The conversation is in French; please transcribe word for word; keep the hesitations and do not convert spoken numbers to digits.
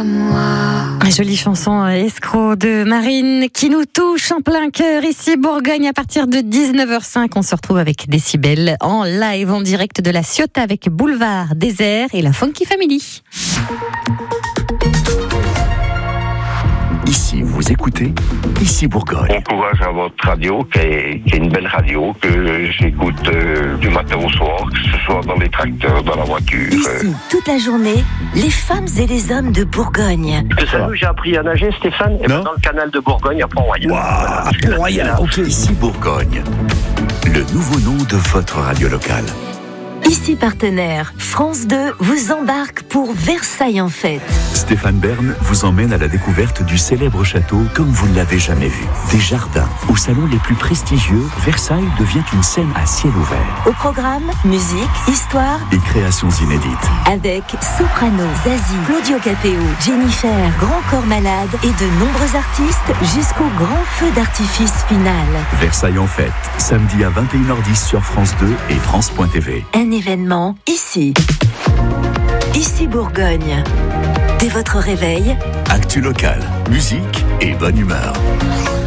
moi. Jolie chanson Escroc de Marine qui nous touche en plein cœur ici Bourgogne à partir de dix-neuf heures cinq. On se retrouve avec Décibel en live en direct de la Ciotat avec Boulevard Désert et la Funky Family. Ici, vous écoutez Ici Bourgogne. Bon courage à votre radio, qui est, qui est une belle radio, que j'écoute euh, du matin au soir, que ce soit dans les tracteurs, dans la voiture. Ici, toute la journée, les femmes et les hommes de Bourgogne. Que ça, j'ai appris à nager, Stéphane, et ben dans le canal de Bourgogne, à Pont-Royal. Waouh, à Pont-Royal, ok. Ici Bourgogne, le nouveau nom de votre radio locale. Ici partenaire, France deux vous embarque pour Versailles en fête. Stéphane Bern vous emmène à la découverte du célèbre château comme vous ne l'avez jamais vu. Des jardins, aux salons les plus prestigieux, Versailles devient une scène à ciel ouvert. Au programme, musique, histoire et créations inédites. Avec Soprano, Zazie, Claudio Capéo, Jennifer, Grand Corps Malade et de nombreux artistes jusqu'au grand feu d'artifice final. Versailles en fête, samedi à vingt et une heures dix sur France deux et France point T V. Un événement ici. Ici Bourgogne. Dès votre réveil, actu local, musique et bonne humeur.